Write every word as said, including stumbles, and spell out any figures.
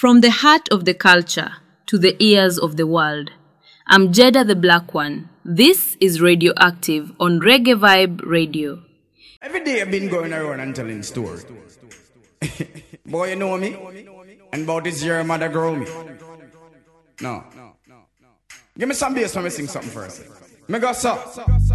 From the heart of the culture to the ears of the world, I'm Jeda the Black One. This is Radioactive on Reggae Vibe Radio. Every day I've been going around and telling stories. Boy, you know me? And about this year, mother girl me. No. Give me some bass when we sing something first. Me go so.